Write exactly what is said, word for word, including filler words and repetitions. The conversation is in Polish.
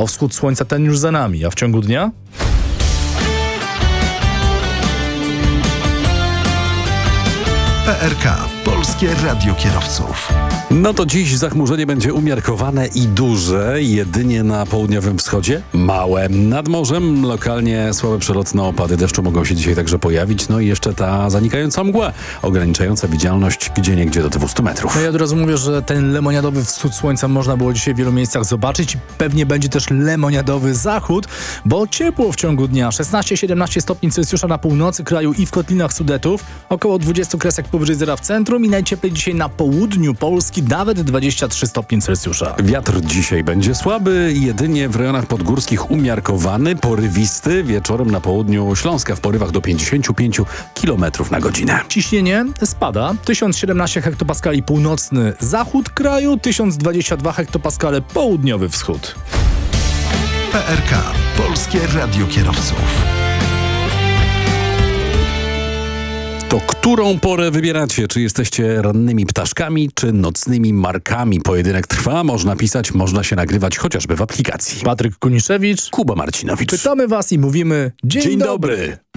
o wschód słońca ten już za nami, a w ciągu dnia? P R K. Polskie Radio Kierowców. No to dziś zachmurzenie będzie umiarkowane i duże, jedynie na południowym wschodzie małe. Nad morzem lokalnie słabe przelotne opady deszczu mogą się dzisiaj także pojawić. No i jeszcze ta zanikająca mgła, ograniczająca widzialność gdzieniegdzie do dwieście metrów. No ja od razu mówię, że ten lemoniadowy wschód słońca można było dzisiaj w wielu miejscach zobaczyć. Pewnie będzie też lemoniadowy zachód, bo ciepło w ciągu dnia. szesnaście siedemnaście stopni Celsjusza na północy kraju i w kotlinach Sudetów. Około dwadzieścia kresek powyżej zera w centrum i najcieplej dzisiaj na południu Polski, nawet dwadzieścia trzy stopnie Celsjusza. Wiatr dzisiaj będzie słaby, jedynie w rejonach podgórskich umiarkowany, porywisty. Wieczorem na południu Śląska w porywach do pięćdziesiąt pięć kilometrów na godzinę. Ciśnienie spada. tysiąc siedemnaście hektopaskali północny zachód kraju, tysiąc dwadzieścia dwa hektopaskale południowy wschód. P R K. Polskie Radio Kierowców. To którą porę wybieracie? Czy jesteście rannymi ptaszkami, czy nocnymi markami? Pojedynek trwa, można pisać, można się nagrywać chociażby w aplikacji. Patryk Kuniszewicz, Kuba Marcinowicz. pytamy was i mówimy dzień, Dzień dobry. dobry.